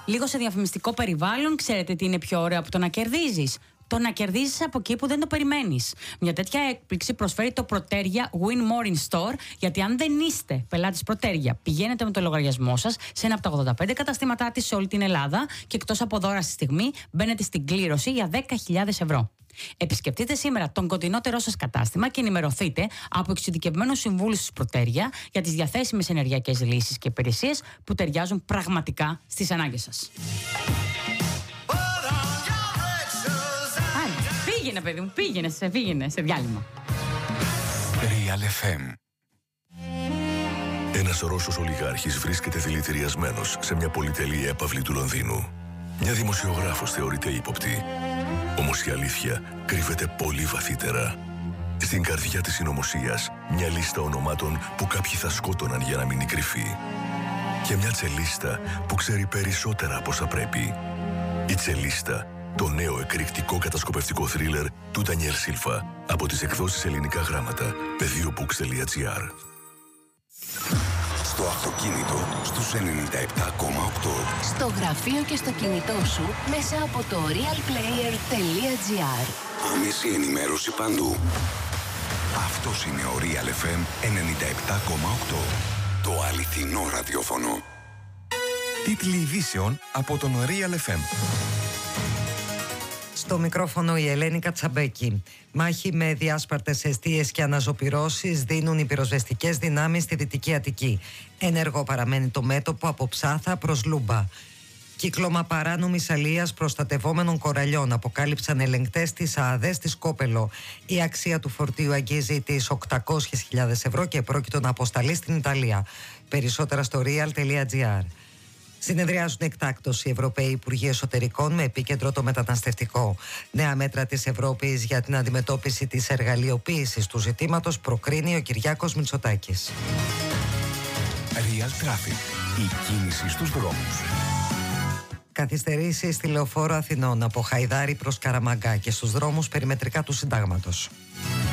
Λίγο σε διαφημιστικό περιβάλλον, ξέρετε τι είναι πιο ωραίο από το να κερδίζεις? Το να κερδίζεις από εκεί που δεν το περιμένεις. Μια τέτοια έκπληξη προσφέρει το Protergia Win More in Store, γιατί αν δεν είστε πελάτης Protergia, πηγαίνετε με το λογαριασμό σας σε ένα από τα 85 καταστήματά της σε όλη την Ελλάδα και εκτός από δώρα στη στιγμή μπαίνετε στην κλήρωση για 10.000 ευρώ. Επισκεφτείτε σήμερα τον κοντινότερό σας κατάστημα και ενημερωθείτε από εξειδικευμένους συμβούλους της Protergia για τις διαθέσιμες ενεργειακές λύσεις και υπηρεσίες που ταιριάζουν πραγματικά στις ανάγκες σας. Πήγαινε, παιδί μου, πήγαινε σε διάλειμμα. Real FM. Ένας Ρώσος ολιγάρχης βρίσκεται δηλητηριασμένος σε μια πολυτελή έπαυλη του Λονδίνου. Μια δημοσιογράφος θεωρείται ύποπτη. Όμως η αλήθεια κρύβεται πολύ βαθύτερα. Στην καρδιά της συνωμοσίας, μια λίστα ονομάτων που κάποιοι θα σκότωναν για να μείνει κρυφή. Και μια τσελίστα που ξέρει περισσότερα από όσα πρέπει. Η τσελίστα, το νέο εκρηκτικό κατασκοπευτικό θρίλερ του Ντανιέλ Σίλβα από τις εκδόσεις Ελληνικά Γράμματα, πεδίωbooks.gr. Στο αυτοκίνητο στους 97,8. Στο γραφείο και στο κινητό σου μέσα από το realplayer.gr. Άμεση ενημέρωση παντού. Αυτός είναι ο Real FM 97,8. Το αληθινό ραδιόφωνο. Τίτλοι ειδήσεων από τον Real FM. Στο μικρόφωνο η Ελένη Κατσαμπέκη. Μάχη με διάσπαρτες εστίες και αναζωπυρώσεις δίνουν οι πυροσβεστικές δυνάμεις στη Δυτική Αττική. Ενεργό παραμένει το μέτωπο από Ψάθα προς Λούμπα. Κύκλωμα παράνομης αλίας προστατευόμενων κοραλιών αποκάλυψαν ελεγκτές της ΑΑΔΕ στη Σκόπελο. Η αξία του φορτίου αγγίζει τις 800.000 ευρώ και πρόκειτο να αποσταλεί στην Ιταλία. Περισσότερα στο real.gr. Συνεδριάζουν εκτάκτως οι Ευρωπαίοι Υπουργοί Εσωτερικών με επίκεντρο το μεταναστευτικό. Νέα μέτρα της Ευρώπης για την αντιμετώπιση της εργαλειοποίησης του ζητήματος προκρίνει ο Κυριάκος Μητσοτάκης. Real Traffic. Η κίνηση στους δρόμους. Καθυστερήσεις στη Λεωφόρο Αθηνών από Χαϊδάρη προς Καραμαγκά και στους δρόμους περιμετρικά του Συντάγματος.